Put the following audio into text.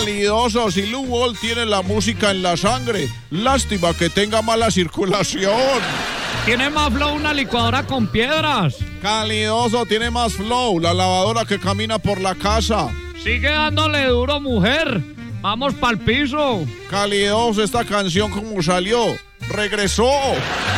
Calidoso, si Lou Wall tiene la música en la sangre, lástima que tenga mala circulación. Tiene más flow una licuadora con piedras. Calidoso, tiene más flow la lavadora que camina por la casa. Sigue dándole duro, mujer. Vamos pa'l piso. Calidoso, esta canción como salió, regresó.